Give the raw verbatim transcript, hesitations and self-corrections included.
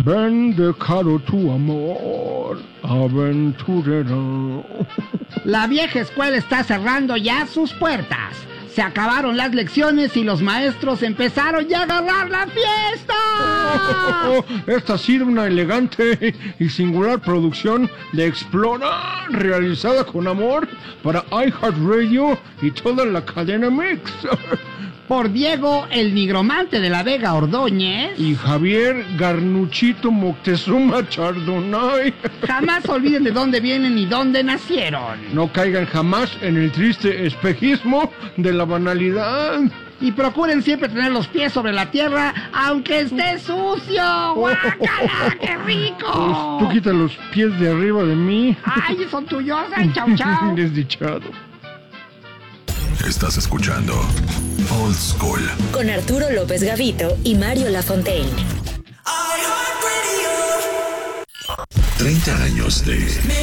Ven, declaro tu amor, aventurero. La vieja escuela está cerrando ya sus puertas. Se acabaron las lecciones y los maestros empezaron ya a agarrar la fiesta. Oh, oh, oh, esta ha sido una elegante y singular producción de Explora, realizada con amor para iHeartRadio y toda la cadena Mix. Por Diego, el nigromante de la Vega Ordóñez. Y Javier Garnuchito Moctezuma Chardonnay. Jamás olviden de dónde vienen y dónde nacieron. No caigan jamás en el triste espejismo de la banalidad. Y procuren siempre tener los pies sobre la tierra, aunque esté sucio. ¡Guácala, qué rico! Pues, tú quita los pies de arriba de mí. ¡Ay, son tuyos! ¡Ay, chau, chau! Desdichado. Estás escuchando Old School con Arturo López Gavito y Mario Lafontaine. treinta años de